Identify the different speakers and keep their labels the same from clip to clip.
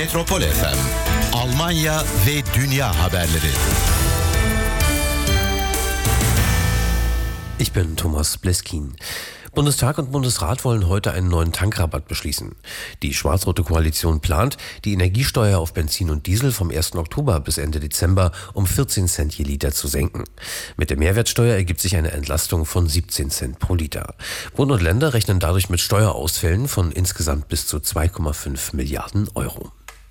Speaker 1: Metropol FM, Almanya ve dünya haberleri.
Speaker 2: Ich bin Thomas Bleskin. Bundestag und Bundesrat wollen heute einen neuen Tankrabatt beschließen. Die schwarz-rote Koalition plant, die Energiesteuer auf Benzin und Diesel vom 1. Oktober bis Ende Dezember um 14 Cent je Liter zu senken. Mit der Mehrwertsteuer ergibt sich eine Entlastung von 17 Cent pro Liter. Bund und Länder rechnen dadurch mit Steuerausfällen von insgesamt bis zu 2,5 Milliarden Euro.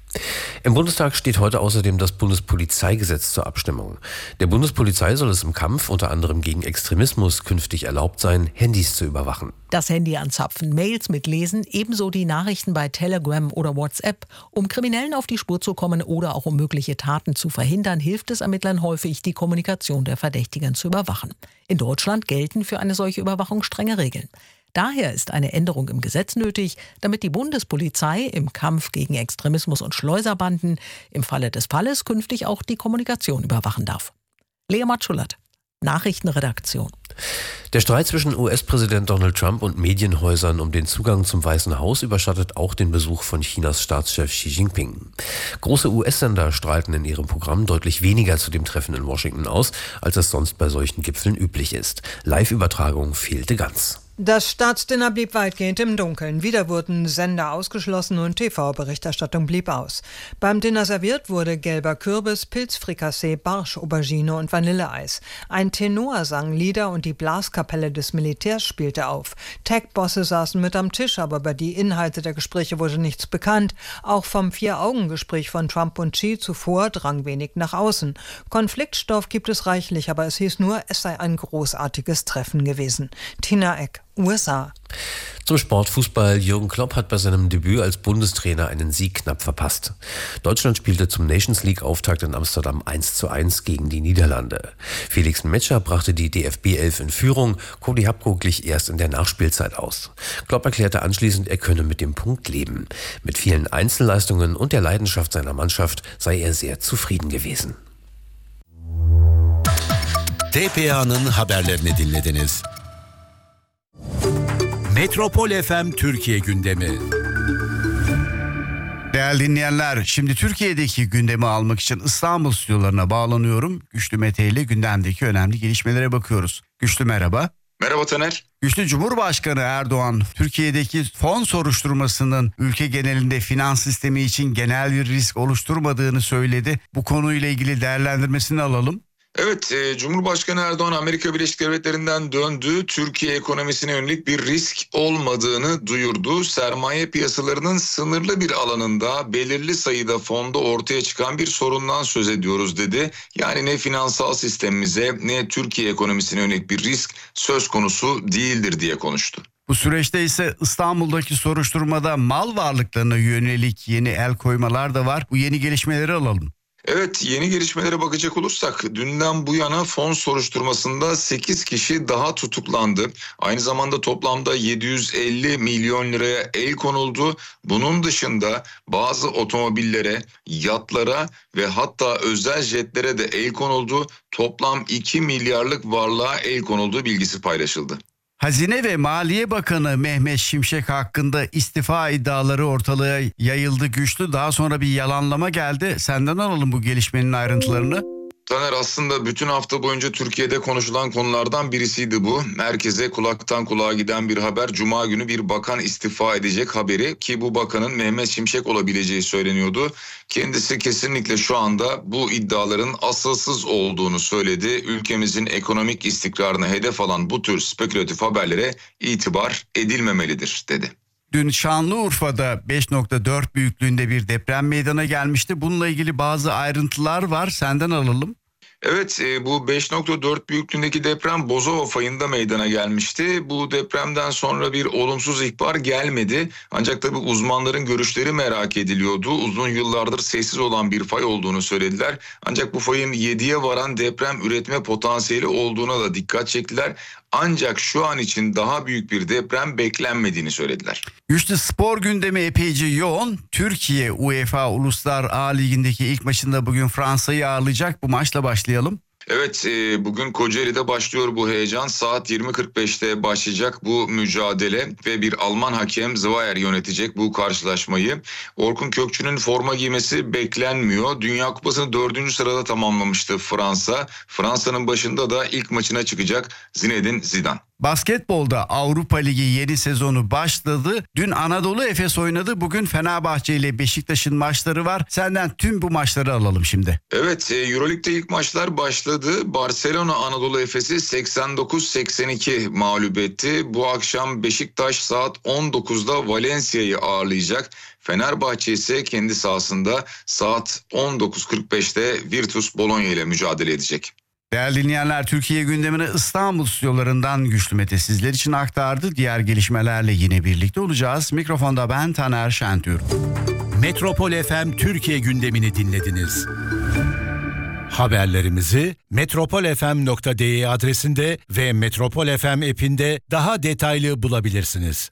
Speaker 2: Im Bundestag steht heute außerdem das Bundespolizeigesetz zur Abstimmung. Der Bundespolizei soll es im Kampf unter anderem gegen Extremismus künftig erlaubt sein, Handys zu überwachen.
Speaker 3: Das Handy anzapfen, Mails mitlesen, ebenso die Nachrichten bei Telegram oder WhatsApp. Um Kriminellen auf die Spur zu kommen oder auch um mögliche Taten zu verhindern, hilft es Ermittlern häufig, die Kommunikation der Verdächtigen zu überwachen. In Deutschland gelten für eine solche Überwachung strenge Regeln. Daher ist eine Änderung im Gesetz nötig, damit die Bundespolizei im Kampf gegen Extremismus und Schleuserbanden im Falle des Falles künftig auch die Kommunikation überwachen darf. Lea Matschulat, Nachrichtenredaktion.
Speaker 2: Der Streit zwischen US-Präsident Donald Trump und Medienhäusern um den Zugang zum Weißen Haus überschattet auch den Besuch von Chinas Staatschef Xi Jinping. Große US-Sender strahlten in ihrem Programm deutlich weniger zu dem Treffen in Washington aus, als es sonst bei solchen Gipfeln üblich ist. Live-Übertragung fehlte ganz.
Speaker 4: Das Staatsdinner blieb weitgehend im Dunkeln. Wieder wurden Sender ausgeschlossen und TV-Berichterstattung blieb aus. Beim Dinner serviert wurde gelber Kürbis, Pilzfrikassee, Barsch, Aubergine und Vanilleeis. Ein Tenor sang Lieder und die Blaskapelle des Militärs spielte auf. Tech-Bosse saßen mit am Tisch, aber über die Inhalte der Gespräche wurde nichts bekannt. Auch vom Vier-Augen-Gespräch von Trump und Xi zuvor drang wenig nach außen. Konfliktstoff gibt es reichlich, aber es hieß nur, es sei ein großartiges Treffen gewesen. Tina Eck, USA.
Speaker 2: Zum Sportfußball. Jürgen Klopp hat bei seinem Debüt als Bundestrainer einen Sieg knapp verpasst. Deutschland spielte zum Nations League-Auftakt in Amsterdam 1:1 gegen die Niederlande. Felix Metscher brachte die DFB 11 in Führung. Cody Hapko glich erst in der Nachspielzeit aus. Klopp erklärte anschließend, er könne mit dem Punkt leben. Mit vielen Einzelleistungen und der Leidenschaft seiner Mannschaft sei er sehr zufrieden gewesen.
Speaker 1: TPA'nın haberlerini dinlediniz. Metropol FM Türkiye gündemi.
Speaker 5: Değerli dinleyenler, şimdi Türkiye'deki gündemi almak için İstanbul stüdyolarına bağlanıyorum. Güçlü Mete ile gündemdeki önemli gelişmelere bakıyoruz. Güçlü merhaba.
Speaker 6: Merhaba Taner.
Speaker 5: Güçlü, Cumhurbaşkanı Erdoğan, Türkiye'deki fon soruşturmasının ülke genelinde finans sistemi için genel bir risk oluşturmadığını söyledi. Bu konuyla ilgili değerlendirmesini alalım.
Speaker 6: Evet, Cumhurbaşkanı Erdoğan Amerika Birleşik Devletleri'nden döndü. Türkiye ekonomisine yönelik bir risk olmadığını duyurdu. Sermaye piyasalarının sınırlı bir alanında belirli sayıda fonda ortaya çıkan bir sorundan söz ediyoruz dedi. Yani ne finansal sistemimize ne Türkiye ekonomisine yönelik bir risk söz konusu değildir diye konuştu.
Speaker 5: Bu süreçte ise İstanbul'daki soruşturmada mal varlıklarına yönelik yeni el koymalar da var. Bu yeni gelişmeleri alalım.
Speaker 6: Evet, yeni gelişmelere bakacak olursak dünden bu yana fon soruşturmasında 8 kişi daha tutuklandı. Aynı zamanda toplamda 750 milyon liraya el konuldu. Bunun dışında bazı otomobillere, yatlara ve hatta özel jetlere de el konuldu. Toplam 2 milyarlık varlığa el konulduğu bilgisi paylaşıldı.
Speaker 5: Hazine ve Maliye Bakanı Mehmet Şimşek hakkında istifa iddiaları ortalığa yayıldı. Güçlü, daha sonra bir yalanlama geldi. Senden alalım bu gelişmenin ayrıntılarını.
Speaker 6: Taner, aslında bütün hafta boyunca Türkiye'de konuşulan konulardan birisiydi bu. Herkese kulaktan kulağa giden bir haber. Cuma günü bir bakan istifa edecek haberi, ki bu bakanın Mehmet Şimşek olabileceği söyleniyordu. Kendisi kesinlikle şu anda bu iddiaların asılsız olduğunu söyledi. Ülkemizin ekonomik istikrarına hedef alan bu tür spekülatif haberlere itibar edilmemelidir dedi.
Speaker 5: Dün Şanlıurfa'da 5.4 büyüklüğünde bir deprem meydana gelmişti. Bununla ilgili bazı ayrıntılar var. Senden alalım.
Speaker 6: Evet, bu 5.4 büyüklüğündeki deprem Bozova fayında meydana gelmişti. Bu depremden sonra bir olumsuz ihbar gelmedi. Ancak tabii uzmanların görüşleri merak ediliyordu. Uzun yıllardır sessiz olan bir fay olduğunu söylediler. Ancak bu fayın 7'ye varan deprem üretme potansiyeli olduğuna da dikkat çektiler. Ancak şu an için daha büyük bir deprem beklenmediğini söylediler.
Speaker 5: Güçlü, spor gündemi epeyce yoğun. Türkiye UEFA Uluslar A Ligi'ndeki ilk maçında bugün Fransa'yı ağırlayacak. Bu maçla başlayalım.
Speaker 6: Evet, bugün Kocaeli'de başlıyor bu heyecan. Saat 20.45'te başlayacak bu mücadele ve bir Alman hakem Zweier yönetecek bu karşılaşmayı. Orkun Kökçü'nün forma giymesi beklenmiyor. Dünya Kupası'nı 4. sırada tamamlamıştı Fransa. Fransa'nın başında da ilk maçına çıkacak Zinedine Zidane.
Speaker 5: Basketbolda Avrupa Ligi yeni sezonu başladı. Dün Anadolu Efes oynadı. Bugün Fenerbahçe ile Beşiktaş'ın maçları var. Senden tüm bu maçları alalım şimdi.
Speaker 6: Evet, Euroleague'de ilk maçlar başladı. Barcelona Anadolu Efes'i 89-82 mağlup etti. Bu akşam Beşiktaş saat 19'da Valencia'yı ağırlayacak. Fenerbahçe ise kendi sahasında saat 19.45'te Virtus Bologna ile mücadele edecek.
Speaker 5: Değerli dinleyenler, Türkiye gündemini İstanbul stüdyolarından Güçlü Mete sizler için aktardı. Diğer gelişmelerle yine birlikte olacağız. Mikrofonda ben Taner Şentürk.
Speaker 1: Metropol FM Türkiye gündemini dinlediniz. Haberlerimizi metropolfm.de adresinde ve Metropol FM app'inde daha detaylı bulabilirsiniz.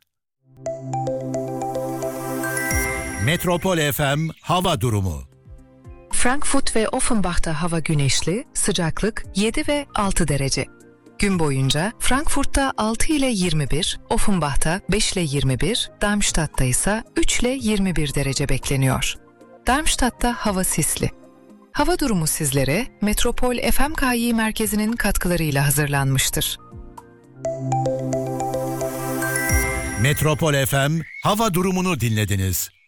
Speaker 1: Metropol FM hava durumu.
Speaker 7: Frankfurt ve Offenbach'ta hava güneşli, sıcaklık 7 ve 6 derece. Gün boyunca Frankfurt'ta 6 ile 21, Offenbach'ta 5 ile 21, Darmstadt'ta ise 3 ile 21 derece bekleniyor. Darmstadt'ta hava sisli. Hava durumu sizlere Metropol FMKİ merkezinin katkılarıyla hazırlanmıştır.
Speaker 1: Metropol FM hava durumunu dinlediniz.